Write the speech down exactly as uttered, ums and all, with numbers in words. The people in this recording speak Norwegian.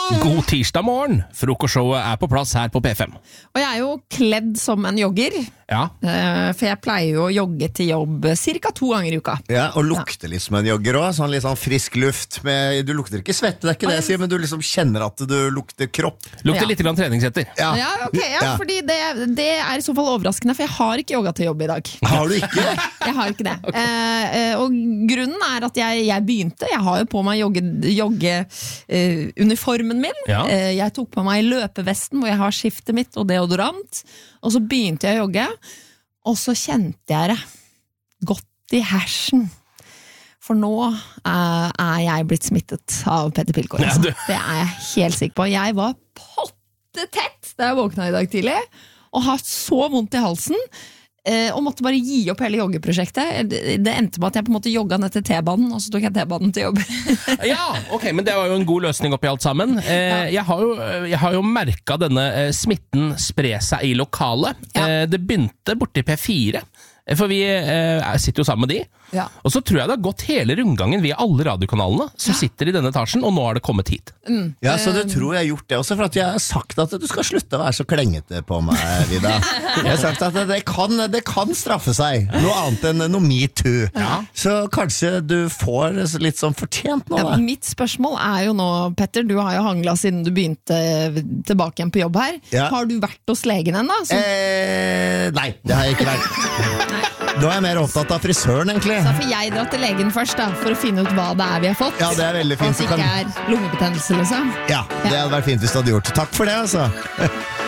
God tirsdag morgen. Frokostshowet er på plass her på P fem. Og jeg er jo kledd som en jogger. Ja. For jeg pleier jo å jogge til jobb cirka to ganger i uka. Ja, og lukter litt som en jogger også. Sånn litt sånn frisk luft. Med, du lukter ikke svette, det er ikke det jeg sier, men du liksom kjenner at du lukter kropp. Lukter Ja. litt grann treningsetter. Ja, Ja, ok, ja, Ja. fordi det, det er i så fall overraskende, for jeg har ikke jogget til jobb i dag. Har du ikke? Jeg har ikke det. eh, eh, og grunnen er at jeg, jeg begynte, jeg har jo på meg jogge, jogge eh, uniformen min. Ja. Eh, jeg tok på meg løpevesten hvor jeg har skiftet mitt og deodorant, og så begynte jeg å jogge, og så kjente jeg det godt i hersen. For nå er, er jeg blitt smittet av Petter Pilgaard. Ja, Altså. du- Det er jeg helt sikker på. Jeg var pottetett da jeg våkna i dag tidlig, og har så vondt i halsen, eh, og måtte bare gi opp hele joggeprosjektet. Det, det endte med at jeg på en måte jogga ned til T-banen, og så tok jeg T-banen til jobb. Ja, ok, men det var jo en god løsning oppi alt sammen. Eh, jeg har jo, jeg har jo merket denne eh, smitten spre seg i lokalet. Ja. Eh, det begynte borte i P fire, eh, for vi eh, sitter jo sammen med de. Ja. Og så tror jeg det har gått hele rundgangen via alle radiokanalene som sitter i denne etasjen, og nå har det kommet hit. Ja, så du tror jeg har gjort det også, for at jeg har sagt at du skal slutte å være så klengete på meg, Vida. Jeg har sagt at det kan, det kan straffe seg, noe annet enn noe MeToo. Så kanskje du får litt sånn fortjent nå, Ja, da. mitt spørsmål er jo nå, Petter, du har jo hangla siden du begynte tilbake igjen på jobb her. Ja. Har du vært hos legen ennå? Så- Eh, nei, det har jeg ikke vært. Nå er jeg mer opptatt av frisøren, egentlig. Da får jeg dra til legen først, da, for å finne ut hva det er vi har fått. Ja, det er veldig fint. Og at det ikke er lungebetennelse, liksom. Ja, det hadde vært fint hvis du hadde gjort. Takk for det, altså.